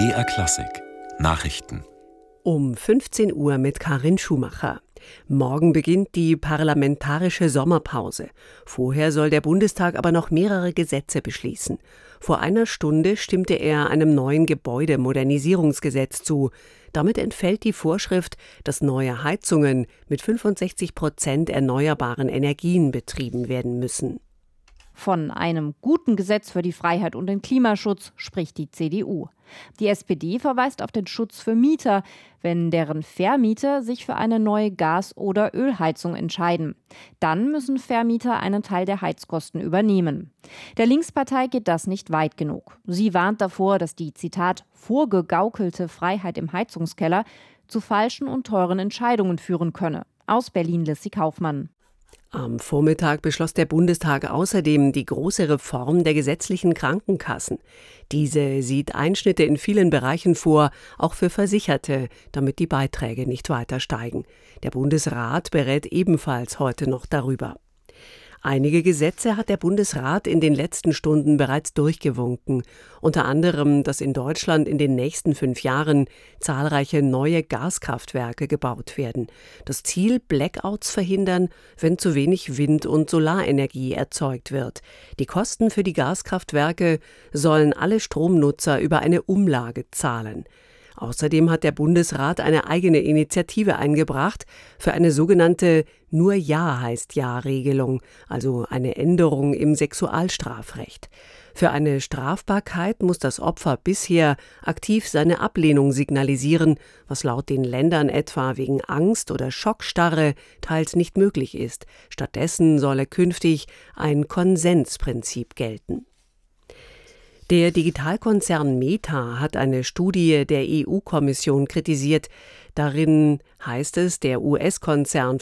BR Klassik Nachrichten Um 15 Uhr mit Karin Schumacher. Morgen beginnt die parlamentarische Sommerpause. Vorher soll der Bundestag aber noch mehrere Gesetze beschließen. Vor einer Stunde stimmte er einem neuen Gebäudemodernisierungsgesetz zu. Damit entfällt die Vorschrift, dass neue Heizungen mit 65% erneuerbaren Energien betrieben werden müssen. Von einem guten Gesetz für die Freiheit und den Klimaschutz spricht die CDU. Die SPD verweist auf den Schutz für Mieter, wenn deren Vermieter sich für eine neue Gas- oder Ölheizung entscheiden. Dann müssen Vermieter einen Teil der Heizkosten übernehmen. Der Linkspartei geht das nicht weit genug. Sie warnt davor, dass die, Zitat, vorgegaukelte Freiheit im Heizungskeller zu falschen und teuren Entscheidungen führen könne. Aus Berlin Lissy Kaufmann. Am Vormittag beschloss der Bundestag außerdem die große Reform der gesetzlichen Krankenkassen. Diese sieht Einschnitte in vielen Bereichen vor, auch für Versicherte, damit die Beiträge nicht weiter steigen. Der Bundesrat berät ebenfalls heute noch darüber. Einige Gesetze hat der Bundesrat in den letzten Stunden bereits durchgewunken. Unter anderem, dass in Deutschland in den nächsten 5 Jahren zahlreiche neue Gaskraftwerke gebaut werden. Das Ziel: Blackouts verhindern, wenn zu wenig Wind- und Solarenergie erzeugt wird. Die Kosten für die Gaskraftwerke sollen alle Stromnutzer über eine Umlage zahlen. Außerdem hat der Bundesrat eine eigene Initiative eingebracht für eine sogenannte Nur Ja heißt Ja-Regelung, also eine Änderung im Sexualstrafrecht. Für eine Strafbarkeit muss das Opfer bisher aktiv seine Ablehnung signalisieren, was laut den Ländern etwa wegen Angst oder Schockstarre teils nicht möglich ist. Stattdessen solle künftig ein Konsensprinzip gelten. Der Digitalkonzern Meta hat eine Studie der EU-Kommission kritisiert. Darin heißt es, der US-Konzern